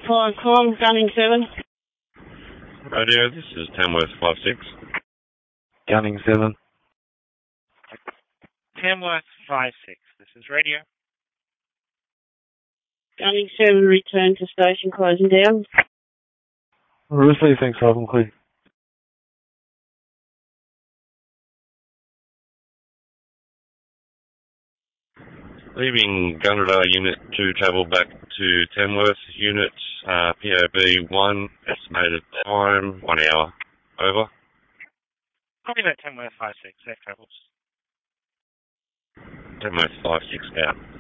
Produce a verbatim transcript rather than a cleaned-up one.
Five com, Gunning seven. Radio, this is Tamworth five six. Gunning seven. Tamworth five six, this is radio. Gunning seven, return to station, closing down. Receiving Southern Clear. Leaving Gunnedah Unit to travel back to Tamworth Unit, uh, P O B one, estimated time, one hour. Over. Copy that, Tamworth five six, safe travels. Tamworth five six out.